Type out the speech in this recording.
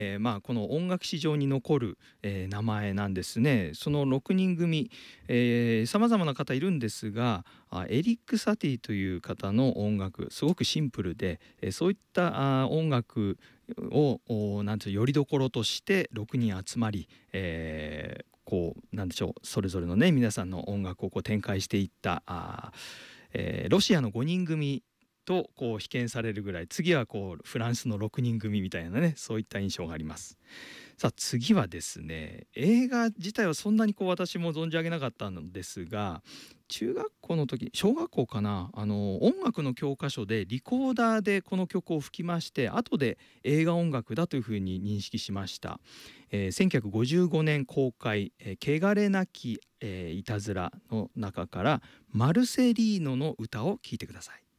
この音楽史上に残る、名前なんですね。その6人組、さまざまな方いるんですが、エリック・サティという方の音楽すごくシンプルで、そういった音楽をなんていうよりどころとして6人集まり、こうなんでしょう、それぞれのね皆さんの音楽をこう展開していったロシアの5人組とこう比肩されるぐらい、次はこうフランスの6人組みたいなね、そういった印象があります。さあ次はですね、映画自体はそんなにこう私も存じ上げなかったのですが、中学校の時、小学校かな、音楽の教科書でリコーダーでこの曲を吹きまして、後で映画音楽だというふうに認識しました。1955年公開「汚れなき、いたずら」の中から「マルセリーノの歌」を聴いてください。